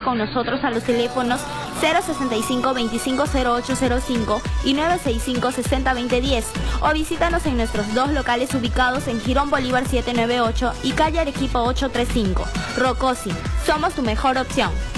con nosotros a los teléfonos 065-250805 y 965-60-2010 o visítanos en nuestros dos locales ubicados en Girón Bolívar 798 y calle Arequipa 835. Rocosi, somos tu mejor opción.